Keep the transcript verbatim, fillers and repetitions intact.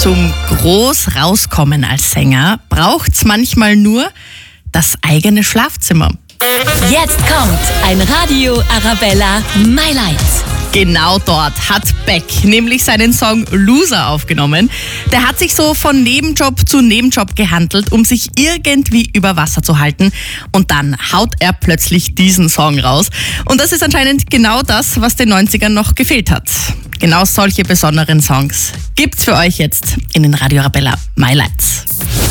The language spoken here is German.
Zum groß rauskommen als Sänger braucht's manchmal nur das eigene Schlafzimmer. Jetzt kommt ein Radio Arabella My Light. Genau dort hat Beck nämlich seinen Song Loser aufgenommen. Der hat sich so von Nebenjob zu Nebenjob gehandelt, um sich irgendwie über Wasser zu halten. Und dann haut er plötzlich diesen Song raus. Und das ist anscheinend genau das, was den neunzigern noch gefehlt hat. Genau solche besonderen Songs gibt's für euch jetzt in den Radio Arabella My Lights.